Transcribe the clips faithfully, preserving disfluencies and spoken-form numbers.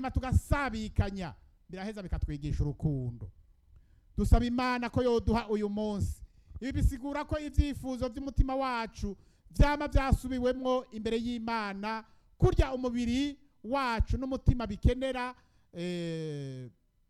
hanyuma tugasabikanya biraheza bikatwigisha urukundo. Dusaba Imana ko yoduha uyu munsi. Ibi bisigura ko ivyifuzo by'umutima wacu vyama byasubiwemwo imbere y'Imana, kurya umubiri wacu n'umutima bikenera eh,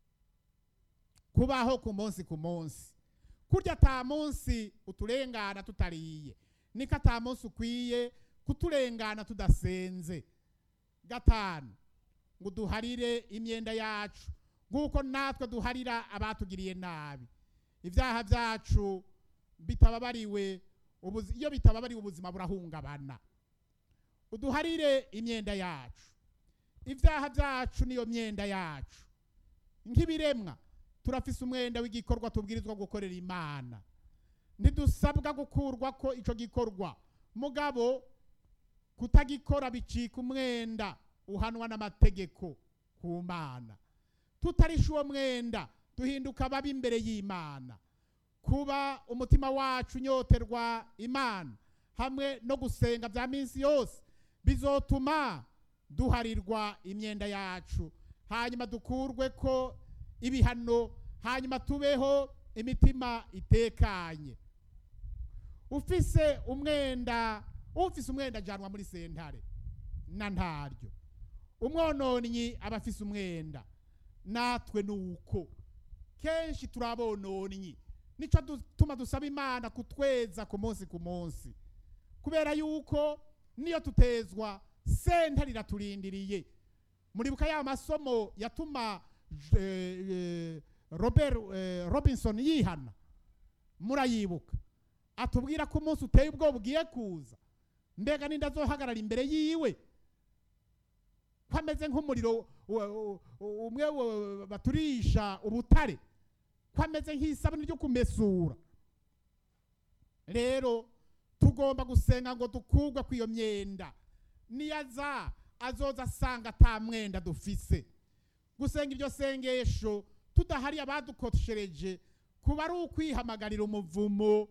kubaho ku munsi ku munsi. Kurya ata munsi uturengana tutariye, nika ata munsi ukwiye kuturengana tudasenze. Gatanu, ngo duharire imyenda yacu nguko natwe duharira abatugiriye nabi. Ivyaha vyacu bitababariwe, iyo bitababariwe ubuzima burahungabana. Uduharire imyenda yacu. Ivyaha vyacu niyo myenda yacu. Nk'ibiremwa turafise umwenda w'igikorwa tubwirizwa gukorera Imana. Ntidusabwa gukurwa ko ico gikorwa, mugabo kutagikora bicika umwenda uhanwa n'amategeko ku Mana. Tutarisha uwo mwenda duhinduka babi imbere y'Imana. Kuba umutima wacu nyoterwa Imana hamwe no gusenga bya minsi yose bizotuma duharirwa imyenda yacu, hanyuma dukurwe ko ibihano, hanyuma tubeho imitima itekanye. Ufise umwenda, ufise umwenda janwa muri sentare na ntaryo. Umwononyi abafise umwenda, natwe nuko kenshi turabononyi. Nico dutuma dusaba Imana kutweza ku munsi ku munsi, kubera yuko niyo tutezwa sentare iraturindiriye. Muribuka ya masomo yatuma eh, eh, Robert eh, Robinson yihana, murayibuka? Atubwira ko umunsi uteye ubwo bugiye kuza, mbega ninda azohagarara imbere yiwe kwameze nk'umuriro umwe baturisha ubutare, kwameze nk'isabuni ryo kumesura. Rero tugomba gusenga ngo dukugwa kw'iyo myenda. Niyaza azoza asanga ata mwenda dufise. Gusenga iryo sengesho tudahari abadukoshereje kuba ari ukwihamagarira umuvumo.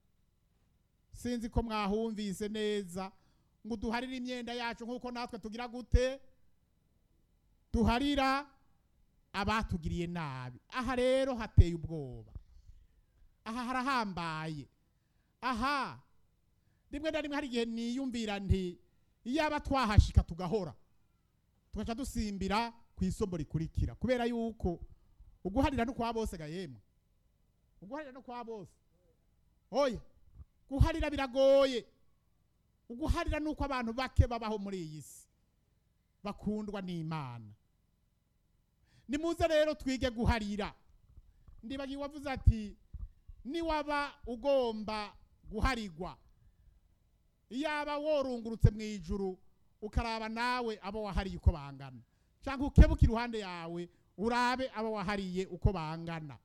Sinzi ko mwahumvise neza, ngo duharire imyenda yacu nkuko natwe tugira gute, duharira abatugiriye nabi. Aha rero hateye ubwoba, aha harahambaye. Aha rimwe na rimwe hari igihe niyumvira nti iyaba twahashika tugahora tugaca dusimbira ku isombo rikurikira, kubera yuko uguharira no kwa bose ga yemwe, uguharira no kwa bose. Oya, guharira biragoye. Uguharira nuko abantu bake babaho muri iyi si bakundwa n'Imana. Nimuze rero twige guharira. Ndibagiye wavuze ati niwaba ugomba guharigwa, iyaba worungurutse mu ijuru ukaraba nawe abo wahariye uko bangana, cyangwa ukebuka iruhande yawe urabe abo wahariye uko bangana.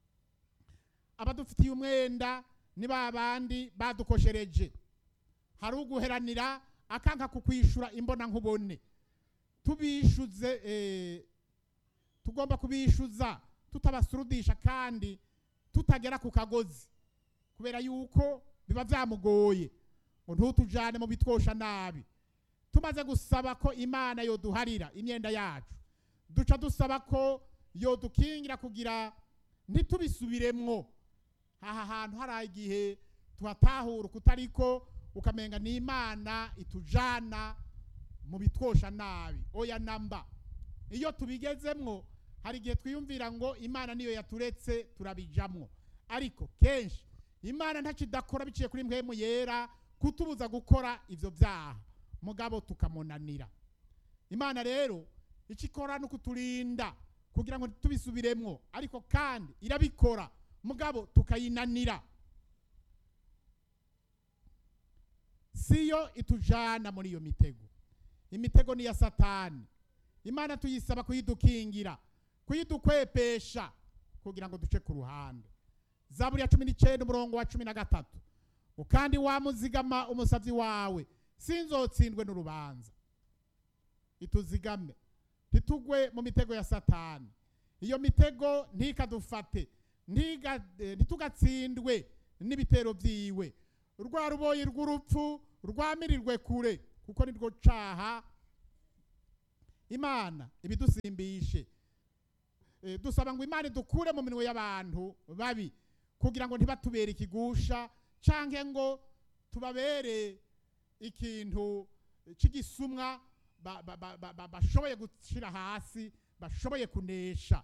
Abadufitiye umwenda ni babandi badukoshereje. Hari uguheranira akanka kukwishura imbona nkubone. Tubishuze eh, tugomba kubishuza tutabasurudisha kandi tutagera ku kagozi, kubera yuko biba byamugoye ngo ntutujane mu bitwosha nabi. Tumaze gusaba ko Imana yoduharira imyenda yacu, duca dusaba ko yodukingira kugira ntitubisubiremwo. Aha hantu hari igihe tuhatahura kutariko ukamenga ni Imana itujana mu bitwosha nabi. Oya namba, iyo tubigezemwo hari igihe twiyumvira ngo Imana niyo yaturetse turabijamwo, ariko kenshi Imana ntakidakora biciye kuri mpwemu yera kutubuza gukora ivyo vyaha, mugabo tukamunanira. Imana rero ikikora no kuturinda kugira ngo tubisubiremwo, ariko kandi irabikora mugabo tukayinanira. Siyo itujana muri iyo mitego. Imitego ni ya Satani. Imana tuyisaba kuyidukingira, kuyidukwepesha kugira ngo duce ku ruhande. Zaburi ya cumi n'icenda umurongo wa cumi na gatatu, ukandi wamuzigama umusavyi wawe sinzotsindwe n'urubanza. Ituzigame ntitugwe mu mitego ya Satani. Iyo mitego ntikadufate, ntitugatsindwe n'ibitero vyiwe. Urwa ruboyi rw'urupfu rwamirirwe kure, kuko nirwo caha imana ibidusimbishe. E, dusaba ngo imana idukure mu minwe y'abantu babi kugira ngo ntibatubere ikigusha canke ngo tubabere ikintu c'igisumwa bashoboye gushira hasi, bashoboye kunesha.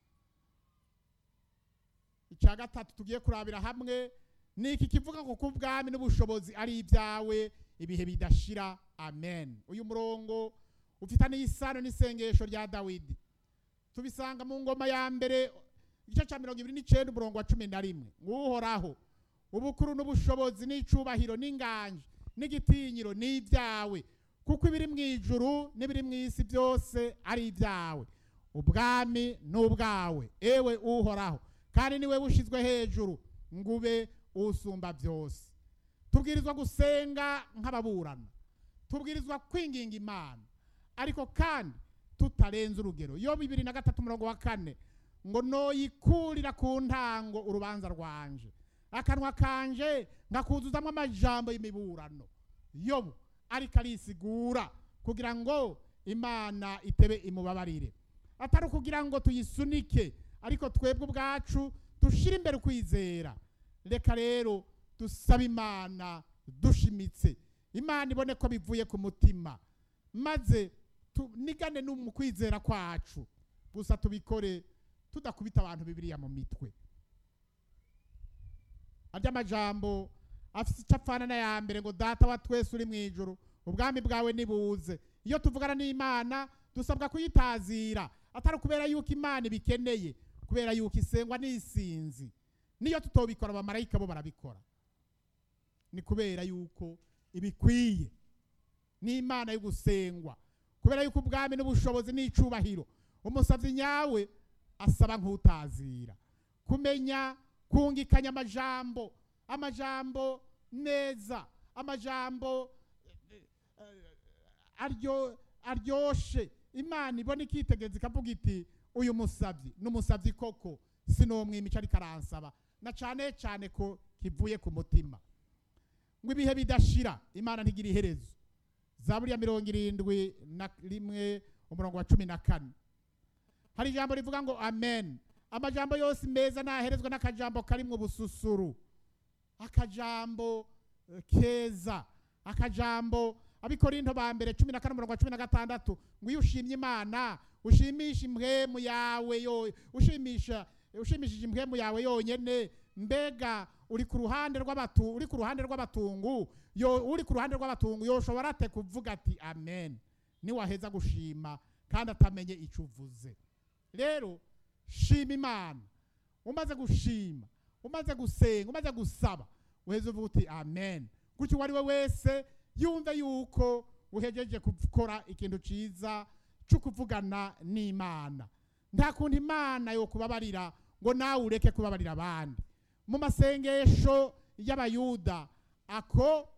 Icya gatatu tugiye kurabira hamwe ni iki kivuga ngo kubwami n'ubushobozi ari ibyawe ibihe bidashira. Amen. Uyu murongo ufitanye isano n'isengesho rya Dawidi, tubisanga mu ngoma ya mbere igice cya mirongo ibiri n'icenda umurongo wa cumi na rimwe. Uhoraho, ubukuru n'ubushobozi n'icubahiro n'inganje n'igitinyiro ni ibyawe, kuko ibiri mu ijuru n'ibiri mu isi byose ari ibyawe. Ubwami n'ubwawe ewe Uhoraho, kandi niwe bushizwe hejuru ngube usumba byose. Tubwirizwa gusenga nk'ababurana, tubwirizwa kwinginga Imana, ariko kandi tutarenze urugero. Yobu bibiri na gatatu umurongo wa kane ngo noyikurira ku ntango urubanza rwanje, akanwa kanje ngakuzuzamwo amajambo y'imiburano. Yobu ariko arisigura kugira ngo Imana itebe imubabarire, atari kugira ngo tuyisunike, ariko twebwe ubwacu dushira imbere kwizera. Reka rero dusaba Imana dushimitse, Imana ibone ko bivuye ku mutima, maze tunigane no mu kwizera kwacu. Gusa tubikore tudakubita abantu Bibiliya mu mitwe. Arya majambo afite icapfana na ya mbere ngo data wa twese uri mu ijuru, ubwami bwawe nibuze. Iyo tuvugana n'Imana dusabwa kuyitazira, atari kubera yuko Imana ibikeneye, kubera yuko isengwa n'isinzi. Niyo tutobikora abamarayika bo barabikora, ni kubera yuko ibikwiye n'Imana yo gusengwa, kubera yuko ubwami n'ubushobozi n'icubahiro umusavyi nyawe asaba nk'utazira. Kumenya kungikanya amajambo, amajambo neza, amajambo aryo aryoshe, Imana ibona ikitegeza ikavuga iti uyu musavyi n'umusavyi koko sinomwimica ariko aransaba, na cane cane ko kivuye ku mutima. Ngo ibihe bidashira, Imana ntigira iherezo. Zaburi ya mirongo irindwi na rimwe umurongo wa cumi na kane hari ijambo rivuga ngo amen. Amajambo yose meza naherezwa n'akajambo karimwo ubususuru, akajambo keza, akajambo Abikorinto ba mbere cumi na kane umurongo wa cumi na gatandatu ngo iyo ushimye Imana ushimisha impwemu yawe yo ushimisha ushimishije impwemu yawe yonyene, mbega uri ku ruhande rw'abatu uri ku ruhande rw'abatungu yo uri ku ruhande rw'abatungu yoshobora ate kuvuga ati amen ni waheza gushima kandi atamenye ico uvuze. Rero shima Imana, umaze gushima, umaze gusenga, umaze gusaba, uheze uvuga uti amen. Gutyo wari we wese yumve yuko uhejeje gukora ikintu ciza cyo kuvugana n'Imana. Nta kundi Imana yo kubabarira ngo nawe ureke kubabarira abandi. Mu masengesho y'Abayuda ako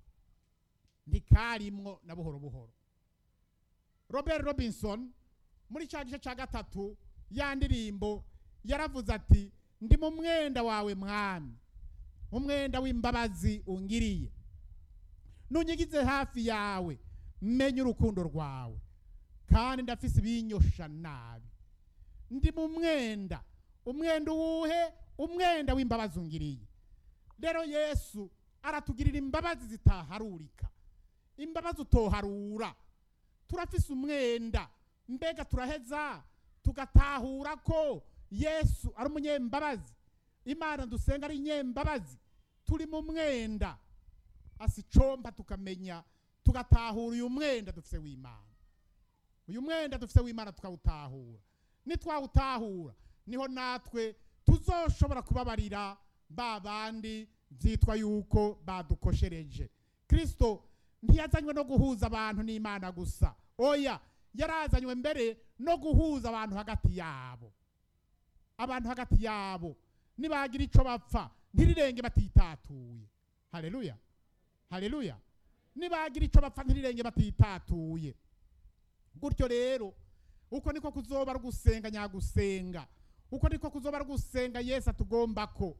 ndikarimwo na buhoro buhoro. Robert Robinson muri cya gice cya gatatu yandirimbo yaravuze ati ndi mu mwenda wawe mwami, umwenda w'imbabazi ungiriye, nunyigize hafi yawe menye urukundo rwawe, kandi ndafise ibinyosha nabi. Ndi mu mwenda, umwenda uwuhe? Umwenda w'imbabazi ungiriye. Rero Yesu aratugirira imbabazi zitaharurika, imbabazi utoharura. Turafise umwenda, mbega turaheza tugatahura ko Yesu ari umunyembabazi, Imana dusenga ari nyembabazi. Turi mu mwenda, asicomba tukamenya tugatahura uyu mwenda dufise w'Imana. Uyu mwenda dufise w'Imana tukawutahura. Nitwawutahura niho natwe tuzoshobora kubabarira ba bandi byitwa yuko badukoshereje. Kristo ntiyazanywe no guhuza abantu n'Imana gusa, oya, yarazanywe mbere no guhuza abantu hagati yabo. Abantu hagati yabo nibagira ico bapfa ntirirenge batitatuye. Haleluya, haleluya. Nibagira ico bapfa ntirirenge batitatuye. Gutyo rero uko niko kuzoba ari gusenga nyagusenga, uko niko kuzoba ari gusenga Yesu atugomba ko,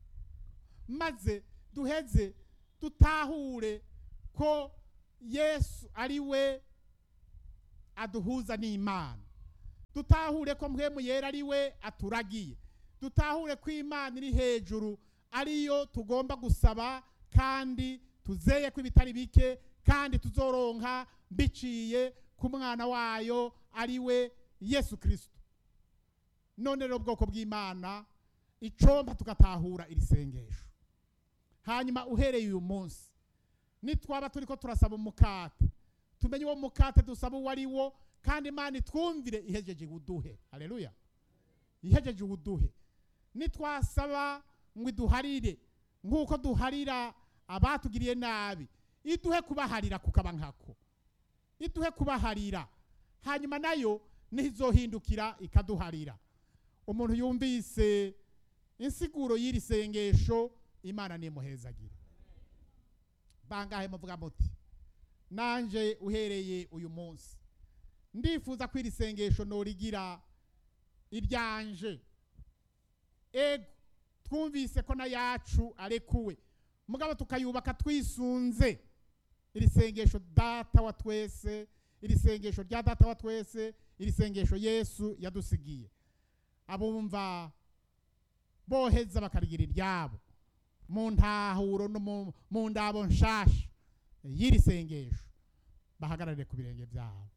maze duheze dutahure ko Yesu ari we aduhuza n'Imana. Dutahure ko mpwemu yera ari we aturagiye. Dutahure ko Imana iri hejuru ariyo tugomba gusaba, kandi tuzeye ko ibitari bike, kandi tuzoronka biciye ku mwana wayo ari we Yesu Kristo. None rero ubwoko bw'Imana icomba tugatahura iri sengesho. Hanyuma uhereye uyu munsi nitwaba turiko turasaba umukate, tumenye uwo mukate dusaba uwo ari wo, kandi Imana itwumvire ihejeje uduhe. Haleluya. Ihejeje uduhe. Nitwasaba ngo iduharire nk'uko duharira abatugiriye nabi, iduhe kubaharira kukaba nkako, iduhe kubaharira, hanyuma nayo nizohindukira ikaduharira. Umuntu yumvise insiguro y'iri sengesho, Imana nimuhezagire. Bangahe muvuga muti nanje uhereye uyu munsi ndifuza ko iri sengesho norigira iryanje. Ego twumvise ko na yacu arekuwe, mugabo tukayubaka twisunze iri sengesho data wa twese, iri sengesho rya data wa twese, iri sengesho Yesu yadusigiye. Abumva boheza bakarigira iryabo mu ntahuro no mu ndabo nshasha y'iri sengesho, bahagarare ku birenge byabo.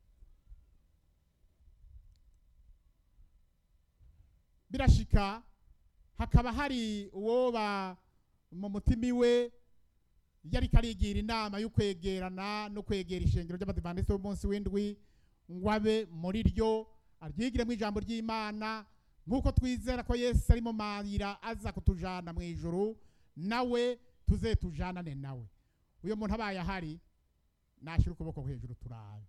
Birashika hakaba hari uwoba mu mutima iwe yari karigira inama yo kwegerana no kwegera ishengero ry'Abadiventiste b'umunsi w'indwi, ngo abe muri ryo aryigire mu ijambo ry'Imana, nk'uko twizera ko Yesu ari mu mayira aza kutujana mu ijuru, nawe tuze tujanane nawe. Uyo muntu abaye ahari nashira ukuboko hejuru turabe.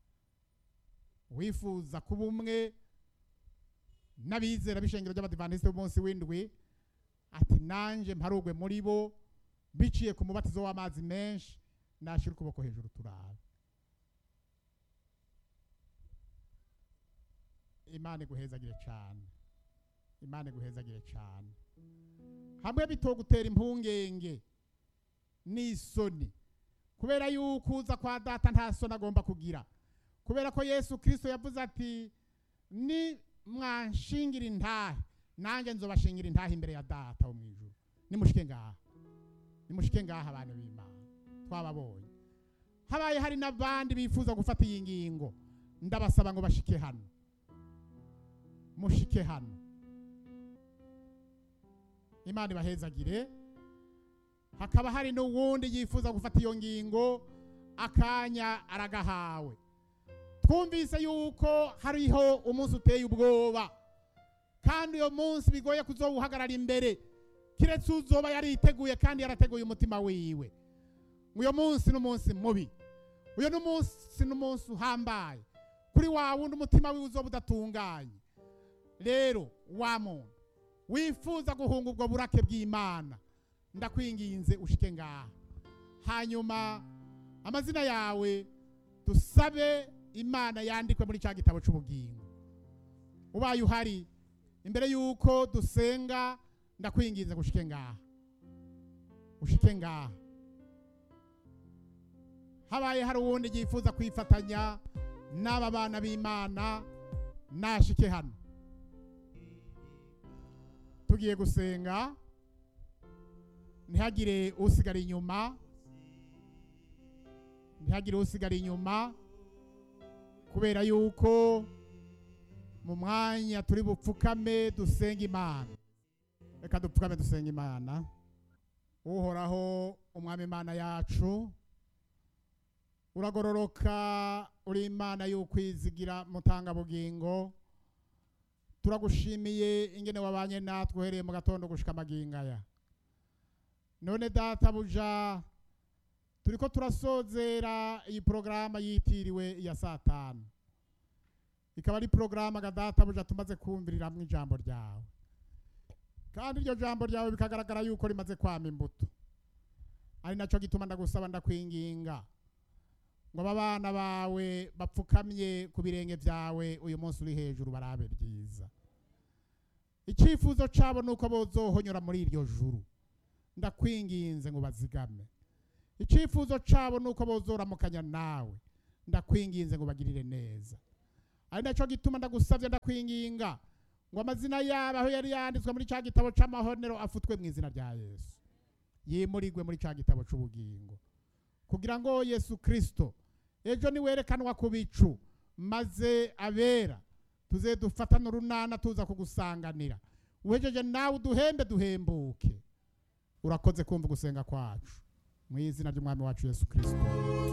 Wifuza kuba umwe n'abizera b'ishengero ry'Abadiventiste b'umunsi w'indwi, ati nanje mparugwe muri bo biciye ku mubatizo w'amazi menshi, nashira ukuboko hejuru turabe. Imana guhezagire cyane, Imana guhezagire cyane. Hamwe bitogutera impungenge n'isoni, kubera yuko uza kwa data nta soni agomba kugira, kubera ko Yesu Kristo yavuze ati ni mwanshingira intahe nanjye nzobashingira intahe imbere ya data wo mwijuru. Nimushike ngaha, nimushike ngaha abantu b'Imana twababonye. Habaye hari n'abandi bifuza gufata iyi ngingo, ndabasaba ngo bashike hano, mushike hano. Imana ibahezagire. Hakaba hari n'uwundi yifuza gufata iyo ngingo, akanya aragahawe. Twumvise yuko hariho umunsi uteye ubwoba, kandi uyo munsi bigoye kuzowuhagarara imbere kiretse uzoba yariteguye kandi yarateguye umutima wiwe. Uyo munsi n'umunsi mubi, uyo n'umunsi n'umunsi uhambaye kuri wa wundi umutima wiwe uzoba udatunganye. Rero wa muntu wifuza guhunga ubwo burake bw'Imana, ndakwinginze ushike ngaha, hanyuma amazina yawe dusabe Imana yandikwe muri cya gitabo cy'ubugingo. Ubaye uhari imbere yuko dusenga, ndakwinginze gushike ngaha, ushike ngaha. Habaye hari uwundi yifuza kwifatanya n'aba bana b'Imana, nashike hano. Tugiye gusenga, ntihagire usigara inyuma, ntihagire usigara inyuma, kubera yuko mu mwanya turi bupfukame dusenga Imana. Reka dupfukame dusenga Imana. Uhoraho umwami Imana yacu, uragororoka, uri Imana y'ukwizigira mutanga bugingo. Turagushimiye ingene wabanye natwe uhereye mu gatondo gushika magingaya. None data buja turiko turasozera iyi programa yitiriwe ya saa tanu. Ikaba ari programa ga data buja tumaze kumvirira mu ijambo ryawe, kandi iryo jambo ryawe bikagaragara yuko rimaze kwama imbuto. Ari naco gituma ndagusaba ndakwinginga ngo abana bawe bapfukamye ku birenge byawe uyu munsi uri hejuru barabe byiza. Icifuzo cabo nuko bozohonyora muri iryo juru, ndakwinginze ngo bazigame. Icifuzo cabo nuko bozoramukanya nawe, ndakwinginze ngo bagirire neza. Ari naco gituma ndagusavye ndakwinginga ngo amazina yabo aho yari yanditswe muri cya gitabo c'amahonero afutwe mu izina rya Yesu, yimurigwe muri cya gitabo c'ubugingo, kugira ngo Yesu Kristo ejo niwerekanwa ku bicu maze abera tuze dufatana urunana tuza kugusanganira, uhejeje nawe uduhembe duhembuke. Urakoze kumva gusenga kwacu mu izina ry'umwami wacu Yesu Kristo.